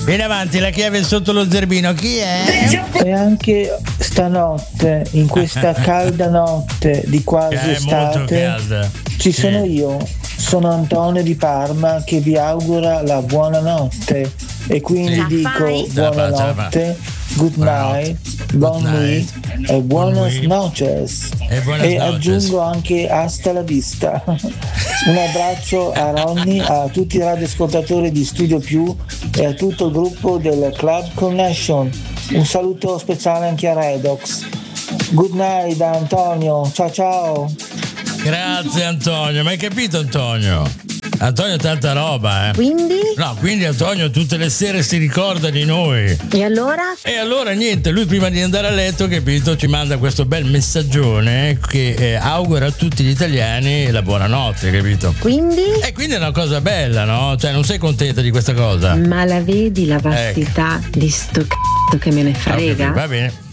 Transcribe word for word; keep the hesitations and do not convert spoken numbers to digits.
Vieni avanti, la chiave è sotto lo zerbino, chi è? E anche stanotte, in questa calda notte di quasi Che è molto estate, calda. ci sono Sì. io, sono Antonio di Parma che vi augura la buonanotte e quindi Sì. dico fai? buonanotte, good night, bon Good nuit night. e buenas nuit. noches. E buenas E noches. aggiungo anche hasta la vista. Un abbraccio a Ronny, a tutti i radioascoltatori di Studio Più e a tutto il gruppo del Club Connection. Un saluto speciale anche a Redox. Good night da Antonio, ciao ciao. Grazie Antonio, ma hai capito Antonio? Antonio tanta roba, eh. Quindi? No, quindi Antonio tutte le sere si ricorda di noi. E allora? E allora niente, lui prima di andare a letto, capito, ci manda questo bel messaggione che eh, augura a tutti gli italiani la buonanotte, capito? Quindi? E quindi è una cosa bella, no? Cioè non sei contenta di questa cosa? Ma la vedi la vastità di sto c***o che me ne Ah, ok, frega? va bene.